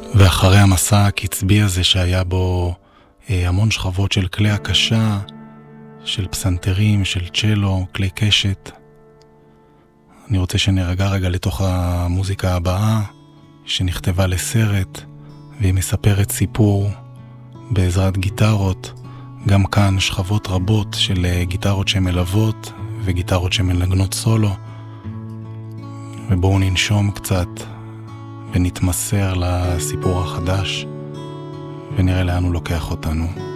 ואחרי המסע הקצבי הזה שהיה בו המון שכבות של כלי הקשה, של פסנתרים, של צ'לו, כלי קשת, אני רוצה שנרגע רגע לתוך המוזיקה הבאה שנכתבה לסרט, והיא מספרת סיפור בעזרת גיטרות. גם כאן שכבות רבות של גיטרות שמלוות וגיטרות שמנגנות סולו. ובואו ננשום קצת ונתמסר לסיפור החדש ונראה לאן הוא לוקח אותנו.